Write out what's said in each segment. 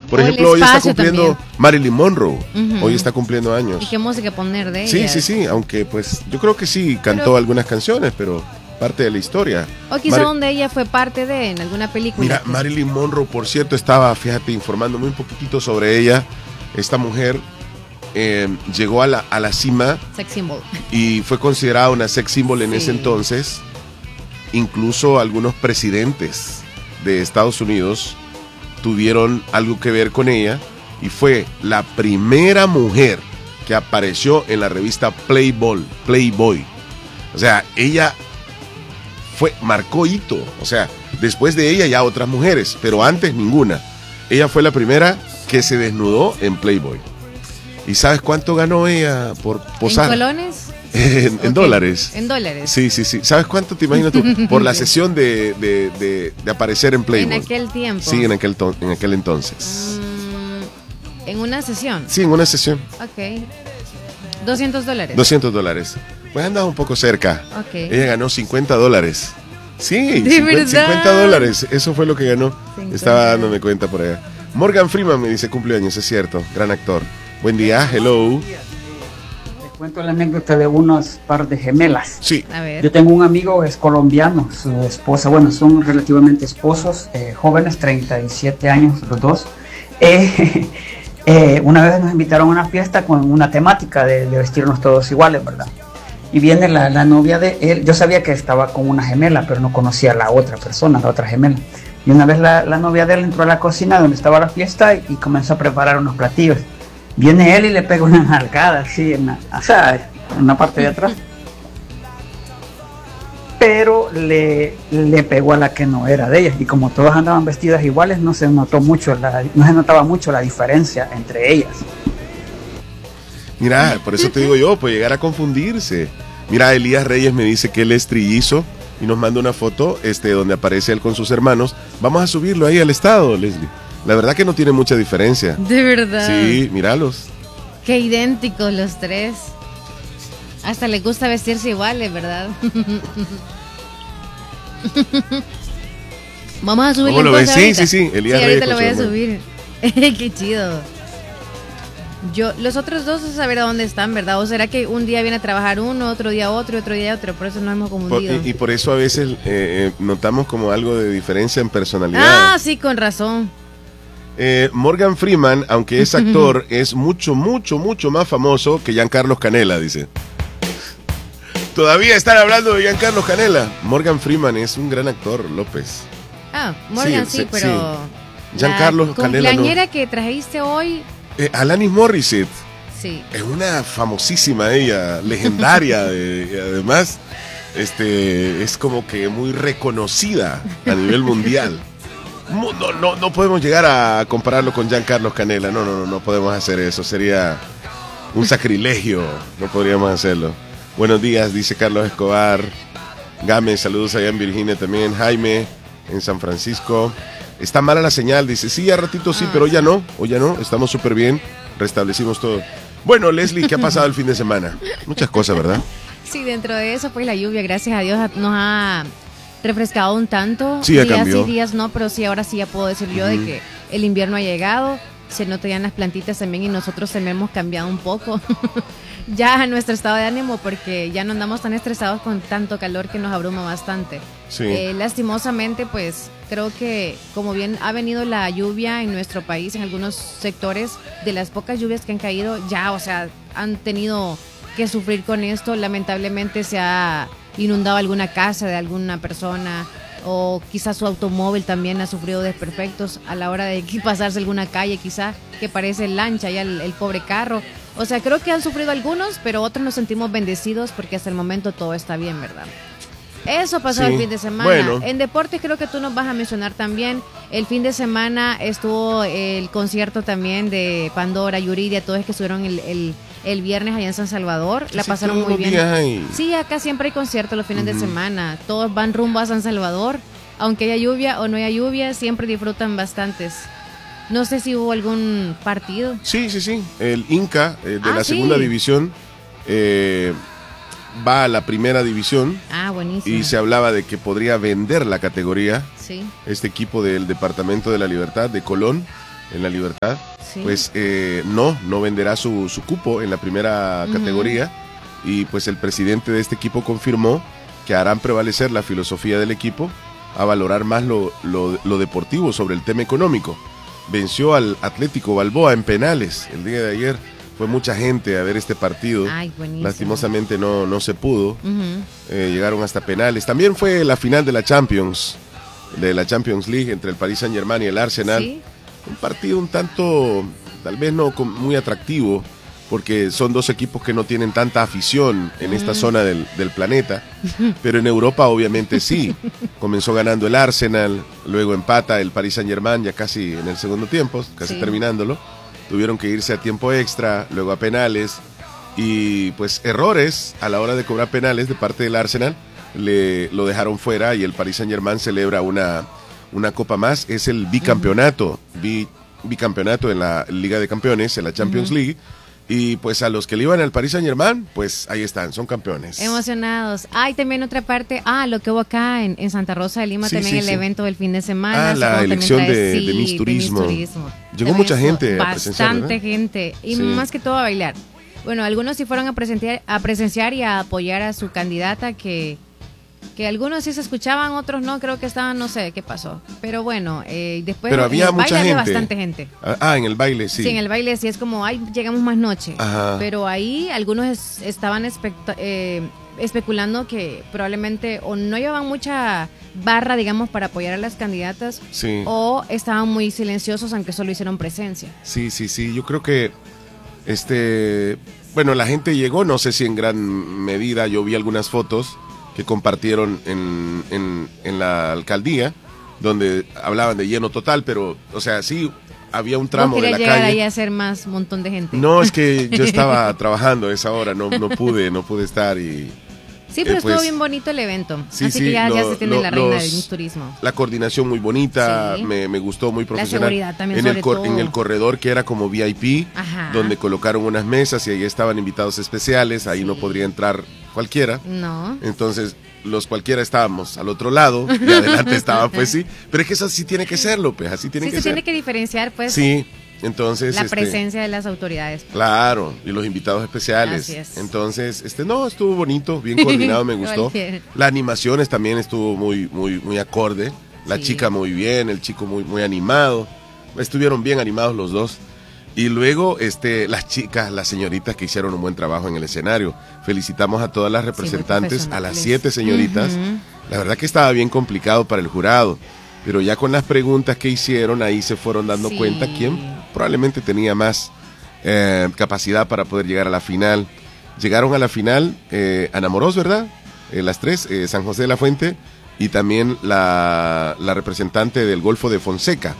Por ejemplo, hoy está cumpliendo también Marilyn Monroe. Hoy está cumpliendo años. ¿Y qué música poner de ella? Sí, aunque pues yo creo que sí cantó algunas canciones, pero parte de la historia. O quizá donde ella fue parte de en alguna película. Mira, Marilyn Monroe, por cierto, estaba, fíjate, informándome un poquitito sobre ella. Esta mujer llegó a la cima. Sex symbol. Y fue considerada una sex symbol en ese entonces. Incluso algunos presidentes de Estados Unidos tuvieron algo que ver con ella. Y fue la primera mujer que apareció en la revista Playboy. O sea, ella marcó hito. O sea, después de ella ya otras mujeres, pero antes ninguna. Ella fue la primera que se desnudó en Playboy. ¿Y sabes cuánto ganó ella por posar? ¿En colones? En dólares. En dólares. Sí. ¿Sabes cuánto te imaginas tú? Por la sesión de aparecer en Playboy. En aquel tiempo. Sí, en aquel entonces. ¿En una sesión? Sí, en una sesión. Ok. $200. $200. Pues andaba un poco cerca. Okay. Ella ganó $50. Sí, ¿De verdad? $50. Eso fue lo que ganó. 50. Estaba dándome cuenta por allá. Morgan Freeman me dice cumpleaños, es cierto. Gran actor. Buen día, hello. Les cuento la anécdota de unos par de gemelas. Sí. A ver. Yo tengo un amigo, es colombiano, su esposa, bueno, son relativamente esposos, jóvenes, 37 años los dos. Una vez nos invitaron a una fiesta con una temática de vestirnos todos iguales, ¿verdad? Y viene la novia de él. Yo sabía que estaba con una gemela, pero no conocía a la otra persona, la otra gemela. Y una vez la novia de él entró a la cocina donde estaba la fiesta y comenzó a preparar unos platillos. Viene él y le pega una nalgada así en la parte de atrás. Pero le pegó a la que no era de ellas. Y como todas andaban vestidas iguales, no se notaba mucho la diferencia entre ellas. Mira, por eso te digo yo, puede llegar a confundirse. Mira, Elías Reyes me dice que él es trillizo y nos manda una foto donde aparece él con sus hermanos. Vamos a subirlo ahí al estado, Leslie. La verdad que no tiene mucha diferencia. De verdad. Sí, míralos. Qué idénticos los tres. Hasta les gusta vestirse iguales, ¿verdad? Vamos a subir. ¿Cómo lo ves? Sí. Elías Reyes ahorita lo voy a subir. Qué chido. Los otros dos a saber a dónde están, ¿verdad? ¿O será que un día viene a trabajar uno, otro día otro, otro día otro? Por eso nos hemos confundido. Y por eso a veces notamos como algo de diferencia en personalidad. Ah, sí, con razón. Morgan Freeman, aunque es actor, es mucho más famoso que Giancarlo Canela, dice. Todavía están hablando de Giancarlo Canela. Morgan Freeman es un gran actor, López. Ah, Morgan sí, pero... Sí. Giancarlo Canela no. La cumpleañera que trajiste hoy... Alanis Morissette. Sí. Es una famosísima ella, legendaria, y además es como que muy reconocida a nivel mundial. No podemos llegar a compararlo con Giancarlo Canela. No podemos hacer eso. Sería un sacrilegio. No podríamos hacerlo. Buenos días, dice Carlos Escobar. Game, saludos allá en Virginia también. Jaime, en San Francisco. Está mala la señal, dice. Sí, a ratito sí, pero hoy ya no. Estamos súper bien. Restablecimos todo. Bueno, Leslie, ¿qué ha pasado el fin de semana? Muchas cosas, ¿verdad? Sí, dentro de eso, pues la lluvia, gracias a Dios, nos ha refrescado un tanto. Sí, ya cambió. Días sí, días no, pero sí, ahora sí ya puedo decir yo de que el invierno ha llegado. Se nota ya en las plantitas también y nosotros también hemos cambiado un poco ya nuestro estado de ánimo porque ya no andamos tan estresados con tanto calor que nos abruma bastante. Sí. Lastimosamente, pues creo que como bien ha venido la lluvia en nuestro país, en algunos sectores, de las pocas lluvias que han caído, ya, o sea, han tenido que sufrir con esto. Lamentablemente se ha inundado alguna casa de alguna persona o quizás su automóvil también ha sufrido desperfectos a la hora de pasarse alguna calle, quizás que parece lancha ya el pobre carro. O sea, creo que han sufrido algunos, pero otros nos sentimos bendecidos porque hasta el momento todo está bien, ¿verdad? Eso pasó el fin de semana. Bueno. En deportes creo que tú nos vas a mencionar también. El fin de semana estuvo el concierto también de Pandora, Yuridia, todos que estuvieron el viernes allá en San Salvador. La pasaron muy bien. Sí, acá siempre hay conciertos los fines de semana. Todos van rumbo a San Salvador. Aunque haya lluvia o no haya lluvia, siempre disfrutan bastantes. No sé si hubo algún partido. Sí. El Inca de la segunda división va a la primera división. Ah, buenísimo. Y se hablaba de que podría vender la categoría. Sí. Este equipo del Departamento de la Libertad de Colón en La Libertad, Sí. pues no venderá su cupo en la primera categoría, y pues el presidente de este equipo confirmó que harán prevalecer la filosofía del equipo a valorar más lo deportivo sobre el tema económico. Venció al Atlético Balboa en penales el día de ayer. Fue mucha gente a ver este partido. Ay, buenísimo. Lastimosamente no se pudo. Llegaron hasta penales. También fue la final de la Champions League entre el Paris Saint-Germain y el Arsenal. ¿Sí? Un partido un tanto, tal vez no muy atractivo, porque son dos equipos que no tienen tanta afición en esta zona del planeta, pero en Europa obviamente sí. Comenzó ganando el Arsenal, luego empata el Paris Saint-Germain ya casi en el segundo tiempo, casi terminándolo. Tuvieron que irse a tiempo extra, luego a penales, y pues errores a la hora de cobrar penales de parte del Arsenal lo dejaron fuera, y el Paris Saint-Germain celebra una copa más. Es el bicampeonato en la Liga de Campeones, en la Champions League. Y pues a los que le iban al Paris Saint-Germain, pues ahí están, son campeones. Emocionados. Hay también otra parte, lo que hubo acá en Santa Rosa de Lima, Sí, también sí, el sí. evento del fin de semana. La elección de Miss de Turismo. Llegó También mucha estuvo gente a presenciar, Bastante ¿verdad? gente, y Sí. más que todo a bailar. Bueno, algunos sí fueron a presenciar y a apoyar a su candidata, que algunos sí se escuchaban, otros no, creo que estaban, no sé qué pasó. Pero bueno, después Pero había en el mucha baile había gente. bastante gente. En el baile, sí. Sí, en el baile sí es como, llegamos más noche. Ajá. Pero ahí algunos estaban especulando que probablemente o no llevaban mucha barra, digamos, para apoyar a las candidatas, Sí. o estaban muy silenciosos, aunque solo hicieron presencia. Sí, yo creo que bueno, la gente llegó, no sé si en gran medida. Yo vi algunas fotos que compartieron en la alcaldía, donde hablaban de lleno total, pero, o sea, sí había un tramo ¿Vos de querías la llegar calle. ahí a hacer más montón de gente? No, es que yo estaba trabajando a esa hora, no pude estar, y Sí, pero estuvo pues, bien bonito el evento. sí, Así sí, que ya se tiene la reina los- del Miss Turismo. la coordinación muy bonita, Sí. me gustó, muy profesional. seguridad también, en el sobre todo. en el corredor, que era como VIP, Ajá. donde colocaron unas mesas y ahí estaban invitados especiales, ahí no podría entrar cualquiera. No. Entonces, los cualquiera estábamos al otro lado, y adelante estaba, pues sí. Pero es que eso así tiene que ser, López, así tiene Sí, que se ser. tiene que diferenciar, pues, Sí, entonces. la presencia de las autoridades. Claro, y los invitados especiales. Así es. Entonces, no, estuvo bonito, bien coordinado, me gustó. Cualquier. Las animaciones también estuvo muy acorde. La Sí. chica muy bien, el chico muy animado. Estuvieron bien animados los dos. Y luego, las chicas, las señoritas que hicieron un buen trabajo en el escenario. Felicitamos a todas las representantes, a las 7 señoritas. La verdad que estaba bien complicado para el jurado. Pero ya con las preguntas que hicieron, ahí se fueron dando Sí. cuenta quién probablemente tenía más capacidad para poder llegar a la final. Llegaron a la final Ana Morós, ¿verdad? Las tres, San José de la Fuente, y también la representante del Golfo de Fonseca.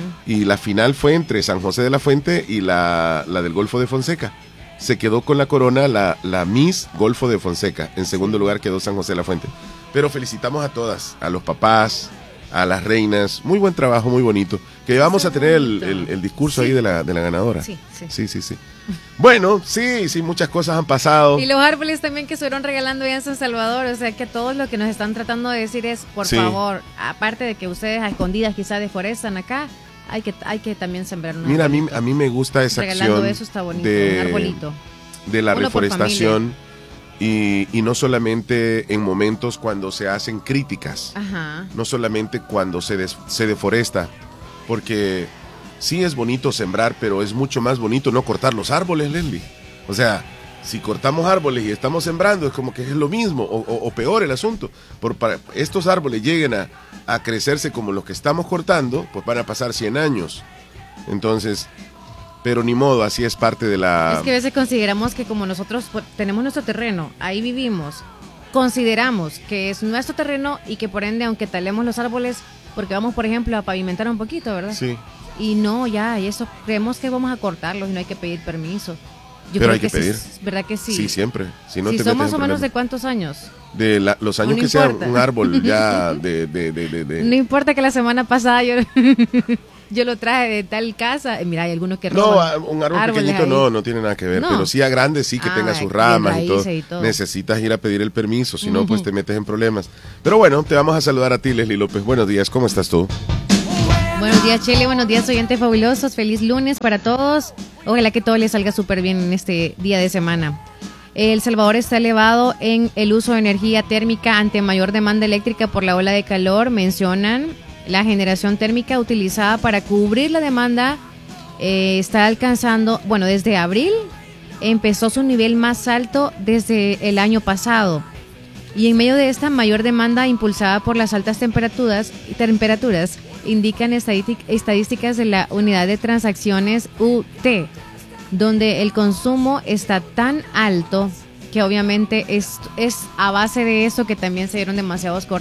Y la final fue entre San José de la Fuente y la del Golfo de Fonseca. Se quedó con la corona la Miss Golfo de Fonseca. En segundo lugar quedó San José de la Fuente. Pero felicitamos a todas, a los papás, a las reinas. Muy buen trabajo, muy bonito. Que vamos a tener el discurso ahí de la ganadora. Sí. Sí. Bueno, sí, muchas cosas han pasado. Y los árboles también que estuvieron regalando ya en San Salvador, o sea que todos lo que nos están tratando de decir es, por Sí. favor, aparte de que ustedes a escondidas quizás deforestan acá, hay que también sembrar un Mira, arbolito. a mí me gusta esa Regalando acción eso está bonito, un arbolito. de la Uno por reforestación, y no solamente en momentos cuando se hacen críticas, Ajá. no solamente cuando se deforesta, porque sí es bonito sembrar, pero es mucho más bonito no cortar los árboles, Leslie. O sea, si cortamos árboles y estamos sembrando, es como que es lo mismo, o peor el asunto. Para estos árboles lleguen a crecerse como los que estamos cortando, pues van a pasar 100 años. Entonces, pero ni modo, así es parte de la... Es que a veces consideramos que como nosotros tenemos nuestro terreno, ahí vivimos, consideramos que es nuestro terreno y que por ende, aunque talemos los árboles, porque vamos, por ejemplo, a pavimentar un poquito, ¿verdad? Sí. Y no, y eso creemos que vamos a cortarlos y no hay que pedir permiso. Yo Pero creo hay que pedir. Sí, ¿verdad que sí? Sí, siempre. Si no Si te son metes más en o menos de problemas. cuántos años. De los años No que sea importa. un árbol ya No importa que la semana pasada yo lo traje de tal casa. Mira, hay algunos que No, roban un árbol árboles pequeñito ahí. no tiene nada que ver, No. pero sí a grande, sí que tenga sus bien ramas y raíces todo. y todo. Necesitas ir a pedir el permiso, si no, pues te metes en problemas. Pero bueno, te vamos a saludar a ti, Leslie López. Buenos días, ¿cómo estás tú? Buenos días, Chele. Buenos días, oyentes fabulosos. Feliz lunes para todos. Ojalá que todo les salga súper bien en este día de semana. El Salvador está elevado en el uso de energía térmica ante mayor demanda eléctrica por la ola de calor. Mencionan la generación térmica utilizada para cubrir la demanda. Está alcanzando, bueno, desde abril empezó su nivel más alto desde el año pasado. Y en medio de esta mayor demanda impulsada por las altas temperaturas indican estadísticas de la unidad de transacciones UT, donde el consumo está tan alto que obviamente es a base de eso que también se dieron demasiados cortes